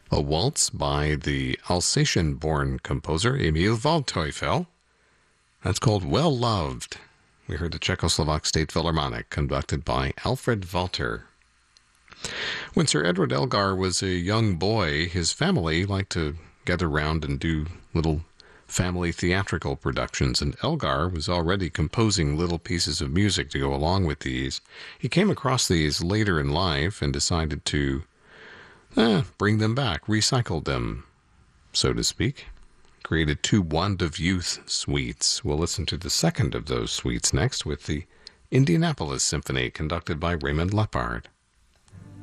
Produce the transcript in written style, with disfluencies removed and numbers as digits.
A waltz by the Alsatian-born composer Emil Waldteufel. That's called Well Loved. We heard the Czechoslovak State Philharmonic, conducted by Alfred Walter. When Sir Edward Elgar was a young boy, his family liked to gather around and do little family theatrical productions, and Elgar was already composing little pieces of music to go along with these. He came across these later in life and decided to bring them back, recycled them, so to speak. Created 2 Wand of Youth suites. We'll listen to the second of those suites next with the Indianapolis Symphony, conducted by Raymond Lepard.